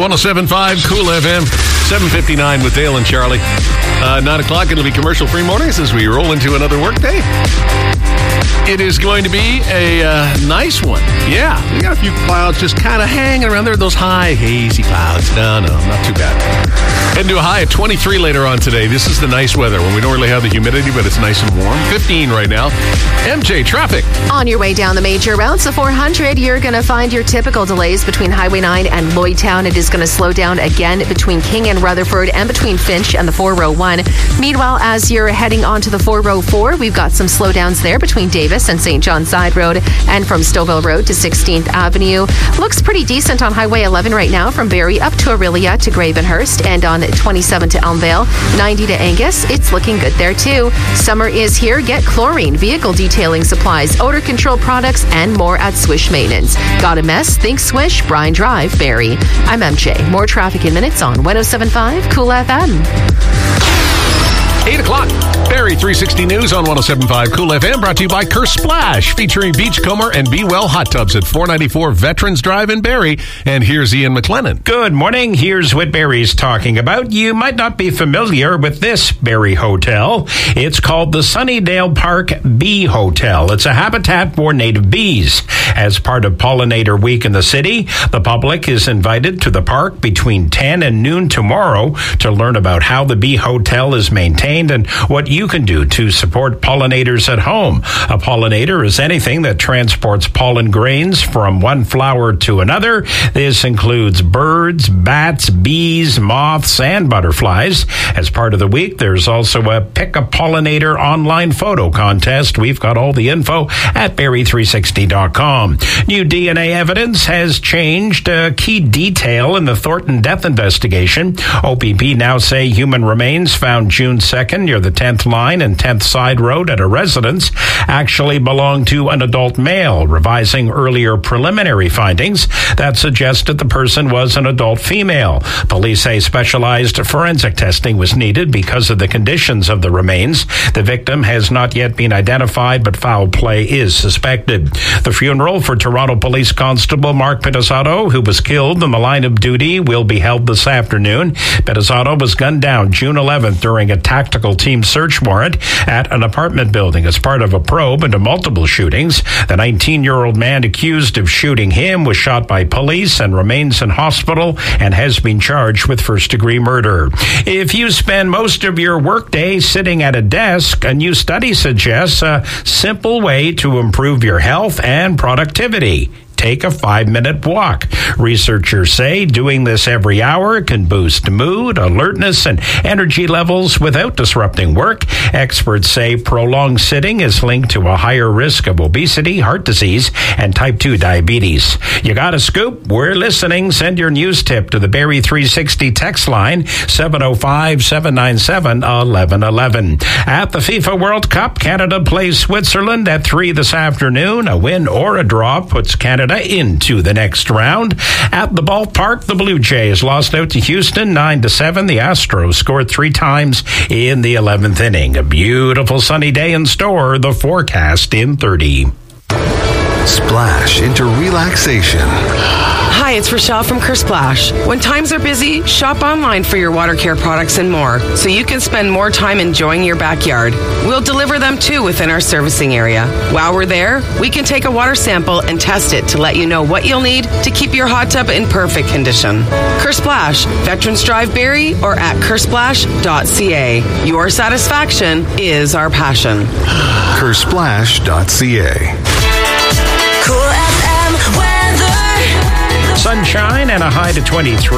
107.5 Cool FM, 7:59 with Dale and Charlie. 9 o'clock, it'll be commercial-free mornings as we roll into another workday. It is going to be a nice one. Yeah, we got a few clouds just kind of hanging around there. Those high, hazy clouds. No, not too bad. Heading to a high of 23 later on today. This is the nice weather when we don't really have the humidity, but it's nice and warm. 15 right now. MJ, traffic. On your way down the major routes, the 400, you're going to find your typical delays between Highway 9 and Lloydtown. It is going to slow down again between King and Rutherford and between Finch and the 401. Meanwhile, as you're heading onto the 404, we've got some slowdowns there between Davis and St. John Side Road and from Stouffville Road to 16th Avenue. Looks pretty decent on Highway 11 right now from Barrie up to Aurelia to Gravenhurst and on 27 to Elmvale, 90 to Angus. It's looking good there too. Summer is here. Get chlorine, vehicle detailing supplies, odor control products, and more at Swish Maintenance. Got a mess? Think Swish, Bryan Drive, Barrie. I'm MJ. More traffic in minutes on 107.5 Cool FM. 8 o'clock. Barrie 360 News on 107.5 Cool FM, brought to you by Kerr Splash, featuring Beachcomber and Be Well hot tubs at 494 Veterans Drive in Barrie. And here's Ian McLennan. Good morning. Here's what Barrie's talking about. You might not be familiar with this Barrie hotel. It's called the Sunnydale Park Bee Hotel. It's a habitat for native bees. As part of Pollinator Week in the city, the public is invited to the park between 10 and noon tomorrow to learn about how the Bee Hotel is maintained and what you can do to support pollinators at home. A pollinator is anything that transports pollen grains from one flower to another. This includes birds, bats, bees, moths, and butterflies. As part of the week, there's also a Pick a Pollinator online photo contest. We've got all the info at Barrie360.com. New DNA evidence has changed a key detail in the Thornton death investigation. OPP now say human remains found June 2nd near the 10th line and 10th Side Road at a residence actually belonged to an adult male, revising earlier preliminary findings that suggested the person was an adult female. Police say specialized forensic testing was needed because of the conditions of the remains. The victim has not yet been identified, but foul play is suspected. The funeral for Toronto Police Constable Mark Pinizzotto, who was killed in the line of duty, will be held this afternoon. Pinizzotto was gunned down June 11th during a tactical team search warrant at an apartment building as part of a probe into multiple shootings. The 19-year-old man accused of shooting him was shot by police and remains in hospital and has been charged with first-degree murder. If you spend most of your workday sitting at a desk, a new study suggests a simple way to improve your health and productivity. Take a 5-minute walk. Researchers say doing this every hour can boost mood, alertness, and energy levels without disrupting work. Experts say prolonged sitting is linked to a higher risk of obesity, heart disease, and type 2 diabetes. You got a scoop? We're listening. Send your news tip to the Barrie 360 text line, 705-797-1111. At the FIFA World Cup, Canada plays Switzerland at 3 this afternoon. A win or a draw puts Canada into the next round. At the ballpark, the Blue Jays lost out to Houston 9-7. The Astros scored 3 times in the 11th inning. A beautiful sunny day in store. The forecast in 30. Splash into relaxation. Hi, it's Rochelle from Kerr Splash. When times are busy, shop online for your water care products and more, so you can spend more time enjoying your backyard. We'll deliver them too within our servicing area. While we're there, we can take a water sample and test it to let you know what you'll need to keep your hot tub in perfect condition. Kerr Splash, Veterans Drive Barrie, or at kersplash.ca. Your satisfaction is our passion. kersplash.ca. Cool FM weather. Sunshine and a high to 23.